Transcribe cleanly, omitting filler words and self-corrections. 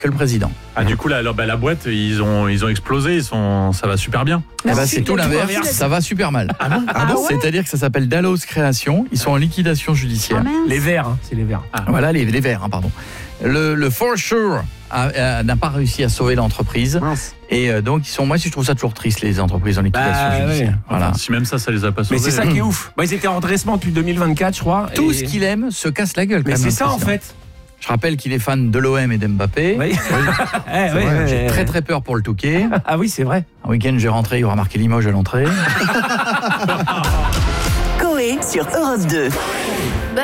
que le président. Ah, du coup, la boîte, ils ont explosé, ça va super bien. C'est tout l'inverse, ça va super mal. Ah bon? C'est-à-dire que ça s'appelle Dalloz Création, ils sont en liquidation judiciaire. Les verts, c'est les verts. Voilà, les verts, pardon. Le For Sure n'a pas réussi à sauver l'entreprise. Mince. Et donc, moi, je trouve ça toujours triste, les entreprises en liquidation judiciaire. Ouais. Voilà. Enfin, si même ça les a pas sauvés. Mais c'est ça qui est ouf. Ils étaient en redressement depuis 2024, je crois. Tout ce qu'il aime se casse la gueule. Mais c'est ça, en fait. Je rappelle qu'il est fan de l'OM et d'Mbappé. Oui. J'ai très très peur pour le Touquet. Ah oui, c'est vrai. Un week-end, j'ai rentré, il aura marqué Limoges à l'entrée. Coé sur Europe 2.